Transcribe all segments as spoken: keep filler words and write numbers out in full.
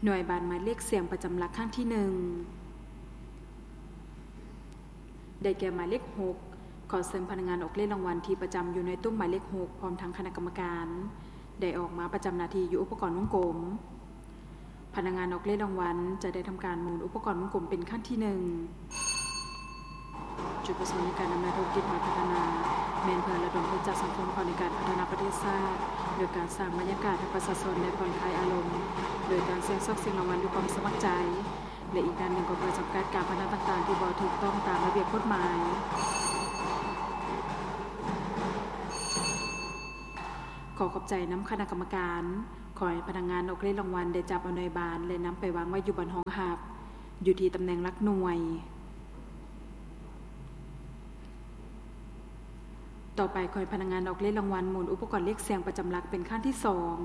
หน่วยบานหมายเลขเสียงประจำหลักข้างที่หนึ่งได้แก่หมายเลขหกขอเชิญพนักงานออกเลขรางวัลที่ประจำอยู่ในตุ้มหมายเลขหกพร้อมทั้งคณะกรรมการได้ออกมาประจำหน้าที่อยู่อุปกรณ์วงกลมพนักงานออกเลขรางวัลจะได้ทำการหมุนอุปกรณ์วงกลมเป็นขั้นที่หนึ่งจุดประสงค์ในการดำเนินธุรกิจหอยพัฒนาแมนเพื่อระดมทุนจากสังคมในการพัฒนาประเทศชาติโดยการสร้างบรรยากาศให้ประชาชนได้ผ่อนคลายอารมณ์โดยการเสี่ยงโชคเสี่ยงรางวัลด้วยความสมัครใจและอีกด้านหนึ่งก็เพื่อจำกัดการพนันต่างๆที่บ่ถูกต้องตามระเบียบกฎหมายขอขอบใจน้ำคณะกรรมการขอให้พนักงานออกเลขรางวัลได้จับเอาหน่วยบานและนำไปวางไว้อยู่บนห้องหับอยู่ที่ตำแหน่งหลักหน่วยต่อไปขอให้พนักงานออกเลขรางวัลหมุนอุปกรณ์เลขเสียงประจำหลักเป็นขั้นที่สอง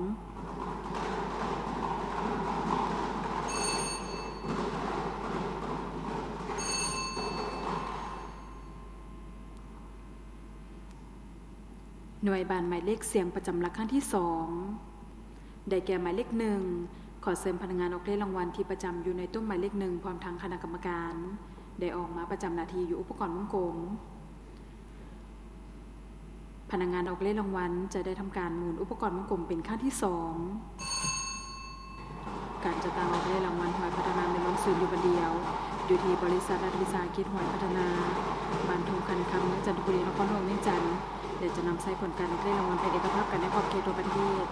หน่วยบานหมายเลขเสียงประจำหลักขั้นที่สองได้แก่หมายเลขหนึ่งขอเชิญพนักงานออกเลขรางวัลที่ประจำอยู่ในตู้หมายเลขหนึ่งพร้อมทั้งคณะกรรมการได้ออกมาประจำหน้าที่อยู่อุปกรณ์วงกลมพนักงานออกเลขรางวัลจะได้ทำการหมุนอุปกรณ์วงกลมเป็นขั้นที่สองการจัดตั้งออกเลขรางวัลหอยพัฒนาในล้อมสื่ออยู่บันเดียวอยู่ที่บริษัทรัฐวิสาหกิจหอยพัฒนาบ้านทุ่งคันคำเมืองจันทบุรีนครหลวงเวียงจันทร์เดี๋ยวจะนำใช้ผลการออกเลขรางวัลเป็นเอกภาพกันในขอบเขตทั่วประเทศ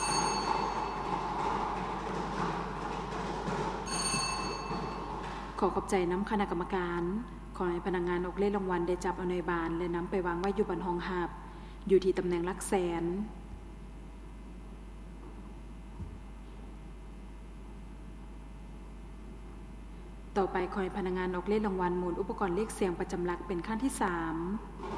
ขอขอบใจน้ำคณะกรรมการขอให้พนักงานออกเลขรางวัลได้จับเอาหน่วยบานและนำไปวางไว้อยู่บนห้องหับอยู่ที่ตำแหน่งหลักแสนต่อไปขอให้พนักงานออกเลขรางวัลหมุนอุปกรณ์เลขเสียงประจำหลักเป็นขั้นที่สาม